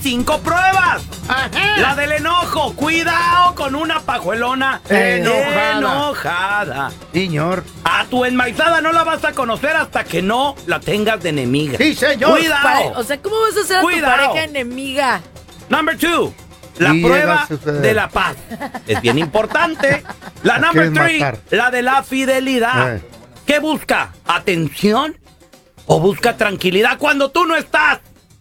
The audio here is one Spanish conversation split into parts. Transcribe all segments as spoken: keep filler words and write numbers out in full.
cinco pruebas. Ajá. La del enojo. Cuidado con una pajuelona Enojada. enojada. Señor. A tu enmaizada no la vas a conocer hasta que no la tengas de enemiga. Sí, señor. Cuidado. Pare- o sea, ¿cómo vas a hacer a Cuidado. tu pareja enemiga? Number two. La Y prueba llega a suceder. de la paz. Es bien importante. La number quieres three. matar. La de la fidelidad. Eh. ¿Qué busca? ¿Atención? ¿O busca tranquilidad cuando tú no estás?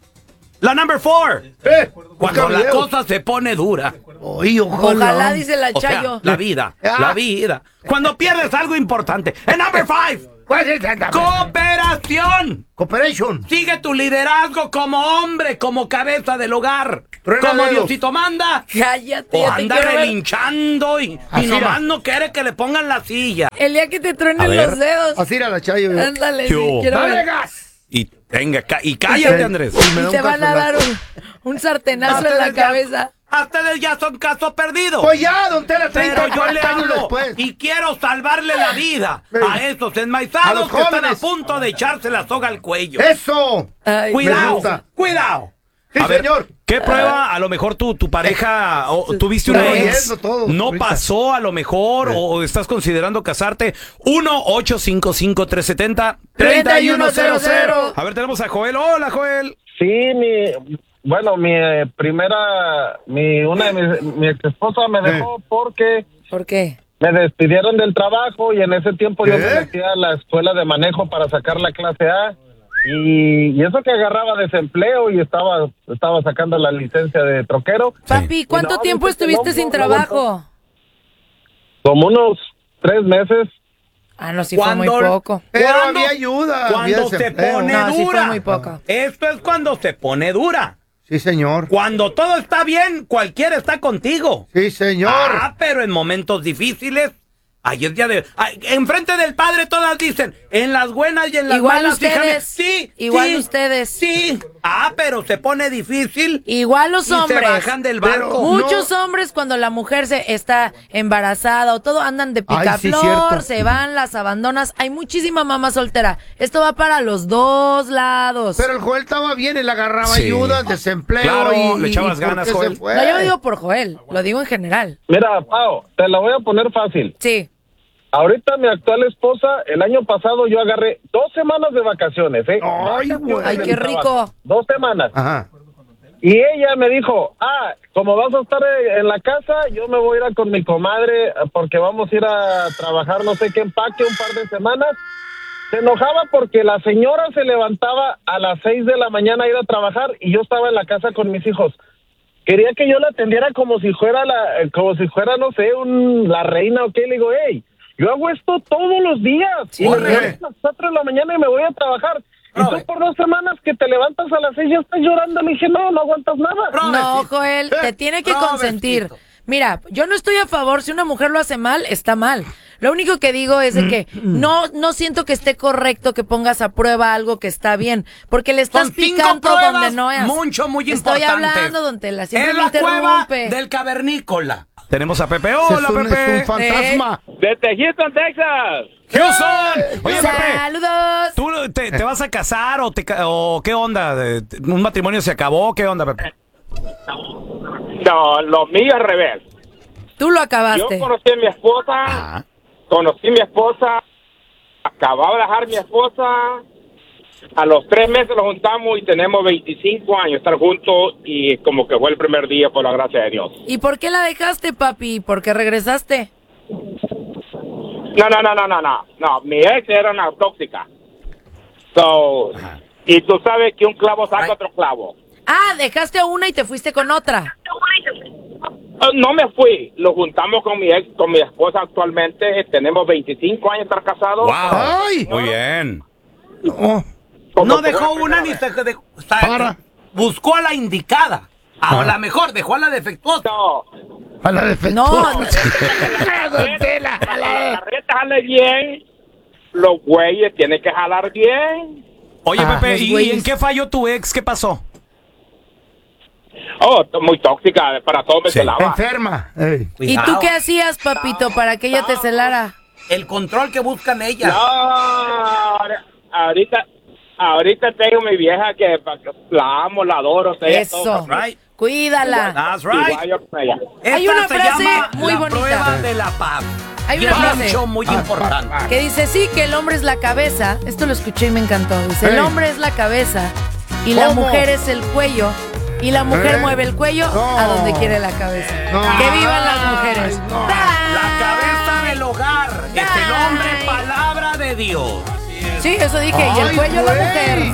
La number four. Eh, Cuando busca la videos. cosa se pone dura. Oye, ojalá. Ojalá, dice la O sea, Chayo. la vida. Ah. La vida. Cuando pierdes algo importante. And number five. ¿Cuál es el Cooperación. Cooperation. Sigue tu liderazgo como hombre, como cabeza del hogar. Truena Como dedos. Diosito manda. Cállate, O ya te anda quiero ver. relinchando y, y Así nomás era. no quiere que le pongan la silla. El día que te A truenen ver. los dedos. Así era la Chayo. yo. Ándale, ¿Qué sí, hubo? quiero ¡Dale ver. gas! Y tenga, ca- y cállate, Sí. Andrés. Y me da Y un te van a dar calzolazo. un, un sartenazo Ustedes en la ya- cabeza. a ustedes ya son caso perdido. Pues ya, don Tela, treinta, Pero yo le cuarenta años hablo después. y quiero salvarle la vida Sí. a esos A enmaizados los que están a jóvenes. punto de echarse la soga al cuello. ¡Eso! Ay, Me Cuidado, gusta. cuidado. Sí, A ver, señor. ¿qué prueba a lo mejor tu, tu pareja o tuviste una Está ex? oyendo todo, No ahorita. pasó a lo mejor Sí. o estás considerando casarte. uno ocho cinco cinco tres siete cero treinta tres y uno uno cero cero cero. cero. A ver, tenemos a Joel. Hola, Joel. Sí, mi, bueno, mi eh, primera, mi, una de mis, mi ex esposa me dejó porque ¿Por qué? me despidieron del trabajo y en ese tiempo yo ¿Qué? me metí a la escuela de manejo para sacar la clase A y, y eso que agarraba desempleo y estaba, estaba sacando la licencia de troquero. Papi, ¿cuánto Y no, tiempo dice que estuviste no, sin no, trabajo? Como unos tres meses. Ah, no, sí fue muy poco. Pero ¿Cuándo? había ayuda. había Cuando se desempleo. pone No, sí fue dura. muy poco. Esto es cuando se pone dura. Sí, señor. Cuando todo está bien, cualquiera está contigo. Sí, señor. Ah, pero en momentos difíciles, ahí es día de... ay, enfrente del padre todas dicen, en las buenas y en las Igual malas, fíjame. ustedes. Sí, Igual sí, ustedes. Sí. Ah, pero se pone difícil Igual los y se hombres. bajan del barco. Pero- Muchos No. hombres cuando la mujer se está embarazada o todo andan de Ay, sí, picaflor, cierto. se van, las abandonas. Hay muchísima mamá soltera. Esto va para los dos lados. Pero el Joel estaba bien, él agarraba Sí. ayuda, desempleo. Claro, y, le y- echabas ¿y por ganas, qué se Joel. fue? No, yo no digo por Joel, lo digo en general. Mira, Pao, te la voy a poner fácil. Sí. Ahorita mi actual esposa, el año pasado yo agarré dos semanas de vacaciones, ¿eh? Ay, güey. Ay, qué rico. Dos semanas. Ajá. Y ella me dijo, ah, como vas a estar eh, en la casa, yo me voy a ir a con mi comadre eh, porque vamos a ir a trabajar no sé qué empaque un par de semanas. Se enojaba porque la señora se levantaba a las seis de la mañana a ir a trabajar y yo estaba en la casa con mis hijos. Quería que yo la atendiera como si fuera, la, eh, como si fuera, no sé, un, la reina o qué. Le digo, hey, yo hago esto todos los días. Y me Corre. levanto a las cuatro de la mañana y me voy a trabajar. Y Prove. tú por dos semanas que te levantas a las seis ya estás llorando. Le dije, no, no aguantas nada. Prove. No, Joel, te tiene que Robert, consentir. chico. Mira, yo no estoy a favor, si una mujer lo hace mal, está mal. Lo único que digo es de que no no siento que esté correcto que pongas a prueba algo que está bien, porque le estás Son cinco picando pruebas donde no es. mucho, muy Estoy importantes. hablando, don Tela, siempre Es me la cueva interrumpe. del cavernícola. Tenemos a Pepe. Es Hola, un, Pepe. es un fantasma. Desde Houston, Texas. Houston. Oye, Pepe. Saludos. ¿Tú te, te vas a casar o, te, ca- o qué onda? ¿Un matrimonio se acabó? ¿Qué onda, Pepe? No, lo mío al revés. Tú lo Yo acabaste. conocí a mi esposa, Ah. conocí a mi esposa, acababa de dejar mi esposa, a los tres meses nos juntamos y tenemos veinticinco años estar juntos y como que fue el primer día por la gracia de Dios. ¿Y por qué la dejaste, papi? ¿Por qué regresaste? No, no, no, no, no, no, no, mi ex era una tóxica. So, y tú sabes que un clavo saca Ay. otro clavo. Ah, dejaste a una y te fuiste con otra. Uh, No me fui, lo juntamos con mi ex, con mi esposa actualmente, tenemos veinticinco años de estar casados. Wow. Ay. Muy bien. No. Como No que dejó fue la una primera ni vez. se dejó. o sea, Para. Buscó a la indicada. A Ah. la mejor, dejó a la defectuosa. No, A la No, defectuosa. no. Don Tela, para que la jala. carreta jale bien, los güeyes tienen que jalar bien. Oye, Ah, Pepe, los ¿y güeyes. en qué falló tu ex? ¿Qué pasó? Oh, t- muy tóxica, para todo me Sí. celaba. Enferma. Ey. ¿Y tú qué hacías, papito, para que ella te celara? El control que buscan ellas. No, ahora- ahorita, ahorita tengo mi vieja que la amo, la adoro. ella Eso. todo, Right. Cuídala. That's right. igual yo con ella. Esta Hay una se frase llama muy la bonita. prueba de la paz. Hay Y una es frase. mucho, muy importante. Que dice, sí, que el hombre es la cabeza. Esto lo escuché y me encantó. Dice, el Ey. hombre es la cabeza y la ¿Cómo? mujer es el cuello. Y la mujer ¿Eh? mueve el cuello No. a donde quiere la cabeza. No. Que vivan las mujeres. Ay, no. La cabeza del hogar es el hombre, Ay. palabra de Dios. Sí, eso dije. Y el Ay, cuello la güey. mujer.